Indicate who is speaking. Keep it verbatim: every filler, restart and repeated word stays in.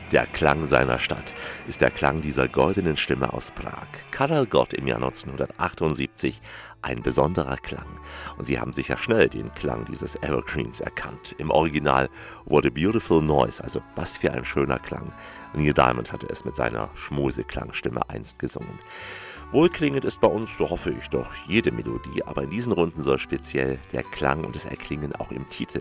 Speaker 1: Der Klang seiner Stadt ist der Klang dieser goldenen Stimme aus Prag. Karel Gott im Jahr neunzehnhundertachtundsiebzig, ein besonderer Klang. Und Sie haben sicher schnell den Klang dieses Evergreens erkannt. Im Original What a Beautiful Noise, also was für ein schöner Klang. Neil Diamond hatte es mit seiner Schmuseklangstimme einst gesungen. Wohlklingend ist bei uns, so hoffe ich doch, jede Melodie, aber in diesen Runden soll speziell der Klang und das Erklingen auch im Titel